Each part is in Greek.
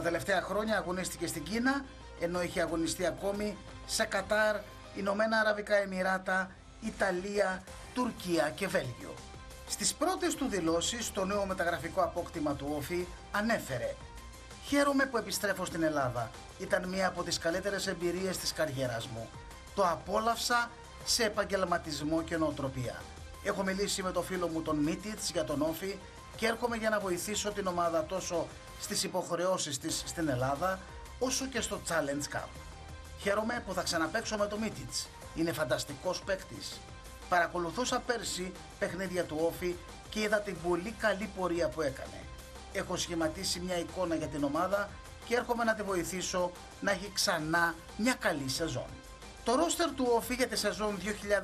τελευταία χρόνια αγωνίστηκε στην Κίνα, ενώ είχε αγωνιστεί ακόμη σε Κατάρ, Ηνωμένα Αραβικά Εμιράτα, Ιταλία, Τουρκία και Βέλγιο. Στις πρώτες του δηλώσεις στο νέο μεταγραφικό απόκτημα του Όφη ανέφερε: «Χαίρομαι που επιστρέφω στην Ελλάδα. Ήταν μία από τις καλύτερες εμπειρίες της καριέρας μου. Το απόλαυσα σε επαγγελματισμό και νοοτροπία. Έχω μιλήσει με το φίλο μου τον Μίτιτς για τον Όφη και έρχομαι για να βοηθήσω την ομάδα τόσο στις υποχρεώσεις της στην Ελλάδα όσο και στο Challenge Cup. Χαίρομαι που θα ξαναπαίξω με τον Μίτιτς. Είναι φανταστικός παίκτης. Παρακολουθούσα πέρσι παιχνίδια του Όφη και είδα την πολύ καλή πορεία που έκανε. Έχω σχηματίσει μια εικόνα για την ομάδα και έρχομαι να τη βοηθήσω να έχει ξανά μια καλή σεζόν». Το ρόστερ του Όφη για τη σεζόν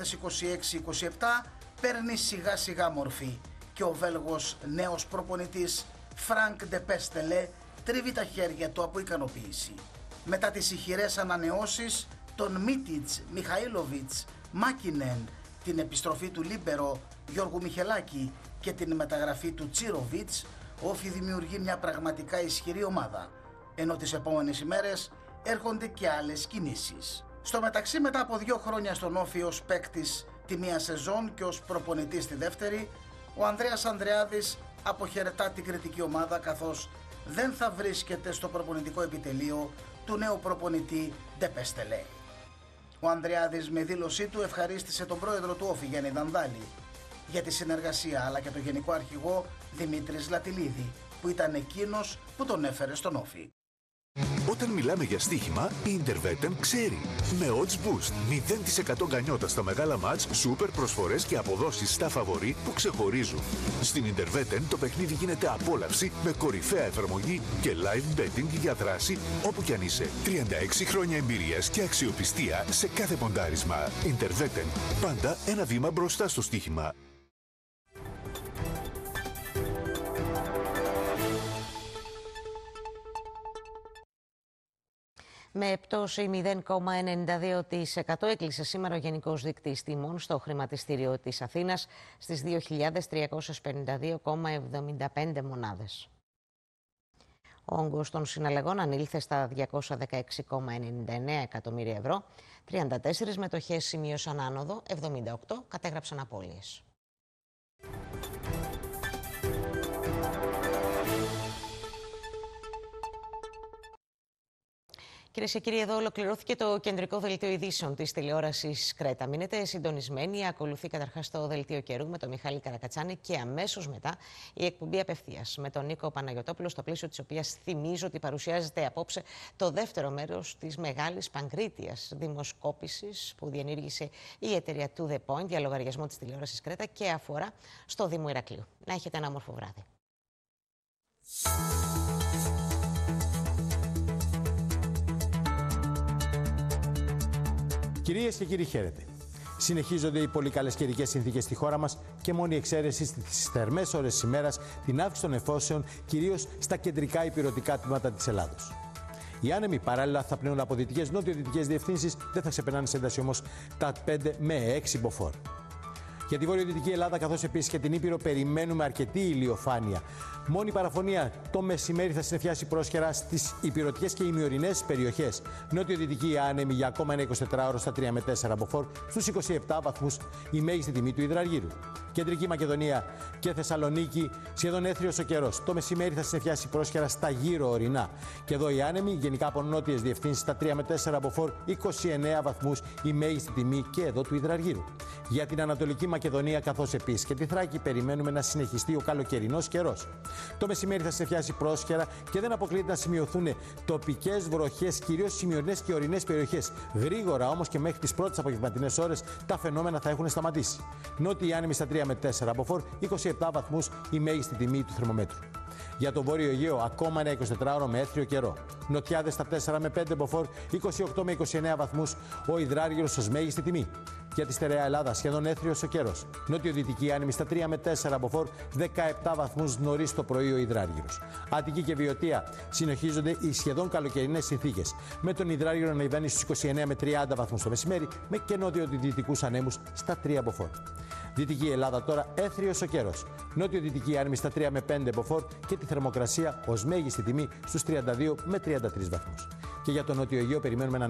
2026-27 παίρνει σιγά σιγά μορφή και ο Βέλγος νέος προπονητής Φρανκ ντε Πέστελε τρίβει τα χέρια του από ικανοποίηση. Μετά τις ηχηρές ανανεώσεις των Μίτιτς, Μιχαήλοβιτς, Μάκινεν, την επιστροφή του Λίμπερο Γιώργου Μιχελάκη και την μεταγραφή του Τσίροβιτς, ο Όφη δημιουργεί μια πραγματικά ισχυρή ομάδα, ενώ τις επόμενες ημέρες έρχονται και άλλες κινήσεις. Στο μεταξύ, μετά από 2 χρόνια στον Όφη ως παίκτης τη μία σεζόν και ως προπονητής τη δεύτερη, ο Ανδρέας Ανδρεάδης αποχαιρετά την κριτική ομάδα, καθώς δεν θα βρίσκεται στο προπονητικό επιτελείο του νέου προπονητή ντε Πέστελε. Ο Ανδρεάδης με δήλωσή του ευχαρίστησε τον πρόεδρο του Όφη Γιάννη Δανδάλη για τη συνεργασία, αλλά και τον γενικό αρχηγό Δημήτρη Λατιλίδη, που ήταν εκείνος που τον έφερε στον Όφη. Όταν μιλάμε για στοίχημα, η Intervetem ξέρει. Με odds boost, 0% γκανιότα στα μεγάλα μάτς, σούπερ προσφορές και αποδόσεις στα φαβορί που ξεχωρίζουν. Στην Intervetem το παιχνίδι γίνεται απόλαυση με κορυφαία εφαρμογή και live betting για δράση όπου κι αν είσαι. 36 χρόνια εμπειρίας και αξιοπιστία σε κάθε ποντάρισμα. Intervetem, πάντα ένα βήμα μπροστά στο στοίχημα. Με πτώση 0,92% έκλεισε σήμερα ο Γενικός Δείκτης Τιμών στο χρηματιστήριο της Αθήνας στις 2.352,75 μονάδες. Ο όγκος των συναλλαγών ανήλθε στα 216,99 εκατομμύρια ευρώ. 34 μετοχές σημείωσαν άνοδο, 78 κατέγραψαν απώλειες. Κυρίες και κύριοι, εδώ ολοκληρώθηκε το κεντρικό δελτίο ειδήσεων της τηλεόρασης Κρέτα. Μείνετε συντονισμένοι. Ακολουθεί καταρχάς το δελτίο καιρού με τον Μιχάλη Καρακατσάνη και αμέσως μετά η εκπομπή απευθείας με τον Νίκο Παναγιωτόπουλο, στο πλαίσιο της οποίας θυμίζω ότι παρουσιάζεται απόψε το δεύτερο μέρος της μεγάλης παγκρίτιας δημοσκόπησης που διενήργησε η εταιρεία To The Point για λογαριασμό της τηλεόρασης Κρέτα και αφορά στο Δήμο Ηρακλείου. Να έχετε ένα όμορφο βράδυ. Κυρίες και κύριοι, χαίρετε. Συνεχίζονται οι πολύ καλές καιρικές συνθήκες στη χώρα μας και μόνη εξαίρεση στις θερμές ώρες της ημέρας την αύξηση των νεφώσεων, κυρίως στα κεντρικά ηπειρωτικά τμήματα της Ελλάδος. Οι άνεμοι παράλληλα θα πνέουν από δυτικές νότιο-δυτικές διευθύνσεις, δεν θα ξεπερνάνε σε ένταση όμως τα 5 με 6 μποφόρ. Για τη βορειοδυτική Ελλάδα, καθώς επίσης και την Ήπειρο, περιμένουμε αρκετή ηλιοφάνεια. Μόνη παραφωνία το μεσημέρι θα συννεφιάσει πρόσχερα στις ηπειρωτικές και ημιορεινές περιοχές. Νότιο-δυτική άνεμη για ακόμα ένα 24ωρο στα 3 με 4 μποφόρ, στους 27 βαθμούς η μέγιστη τιμή του υδραργύρου. Κεντρική Μακεδονία και Θεσσαλονίκη, σχεδόν έθριος ο καιρός. Το μεσημέρι θα συννεφιάσει πρόσχερα στα γύρω ορεινά. Και εδώ οι άνεμοι, γενικά από νότιες διευθύνσεις, στα 3 με 4 μποφόρ, 29 βαθμούς η μέγιστη τιμή και εδώ του υδραργύρου. Για την Ανατολική Μακεδονία, καθώς επίσης και τη Θράκη, περιμένουμε να συνεχιστεί ο καλοκαιρινός καιρός. Το μεσημέρι θα συννεφιάσει πρόσχερα και δεν αποκλείεται να σημειωθούν τοπικές βροχές, κυρίως στις ημιορεινές και ορεινές περιοχές. Γρήγορα όμως και μέχρι τις πρώτες απογευματινές ώρες τα φαινόμενα θα έχουν σταματήσει. Νότιοι άνεμοι στα 3 με 4 μποφόρ, 27 βαθμούς η μέγιστη τιμή του θερμομέτρου. Για το Βόρειο Αιγαίο, ακόμα ένα 24ωρο με έθριο καιρό. Νοτιάδες στα 4 με 5 μποφόρ, 28 με 29 βαθμούς ο υδράργυρος ως μέγιστη τιμή. Για τη στερεά Ελλάδα, σχεδόν έθριος ο καιρός. Νότιο-δυτική άνεμη στα 3 με 4 μποφόρ, 17 βαθμούς νωρίς το πρωί ο Ιδράργυρος. Αττική και Βιωτία συνεχίζονται οι σχεδόν καλοκαιρινές συνθήκες. Με τον Ιδράργυρο να ανεβαίνει στους 29 με 30 βαθμούς το μεσημέρι, με και νότιο-δυτικούς ανέμους στα 3 μποφόρ. Δυτική Ελλάδα τώρα έθριος ο καιρός. Νότιο-δυτική άνεμη στα 3 με 5 μποφόρ και τη θερμοκρασία ως μέγιστη τιμή στους 32 με 33 βαθμούς. Και για το Νότιο Αιγαίο περιμένουμε